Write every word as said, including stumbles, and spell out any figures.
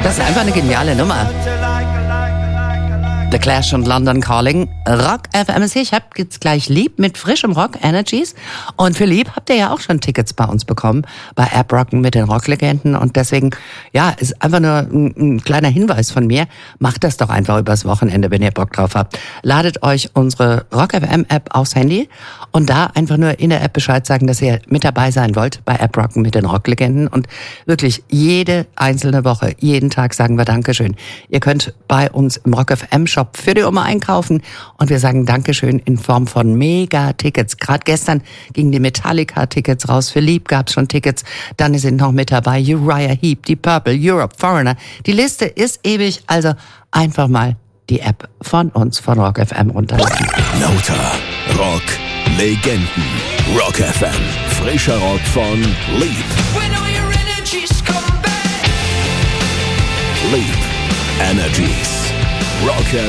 Das ist einfach eine geniale Nummer. The Clash und London Calling. Rock F M ist hier. Ich hab jetzt gleich Lieb mit frischem Rock Energies. Und für Lieb habt ihr ja auch schon Tickets bei uns bekommen. Bei App Rocken mit den Rocklegenden. Und deswegen, ja, ist einfach nur ein, ein kleiner Hinweis von mir. Macht das doch einfach übers Wochenende, wenn ihr Bock drauf habt. Ladet euch unsere Rock F M App aufs Handy und da einfach nur in der App Bescheid sagen, dass ihr mit dabei sein wollt bei App Rocken mit den Rocklegenden. Und wirklich jede einzelne Woche, jeden Tag sagen wir Dankeschön. Ihr könnt bei uns im Rock F M Shop für die Oma einkaufen und wir sagen Dankeschön in Form von Mega-Tickets. Gerade gestern gingen die Metallica-Tickets raus, für Lieb gab's schon Tickets, dann sind noch mit dabei Uriah Heep, die Purple, Europe, Foreigner. Die Liste ist ewig, also einfach mal die App von uns, von Rock F M runterladen. Lauter Rock Legenden. Rock F M. Frischer Rock von Lieb. Lieb Energies. Rock F M.